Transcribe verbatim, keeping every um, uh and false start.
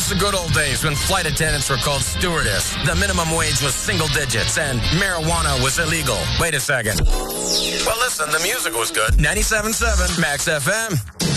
was the good old days when flight attendants were called stewardess, the minimum wage was single digits, and marijuana was illegal. Wait a second. Well, listen, the music was good. ninety-seven point seven Max F M.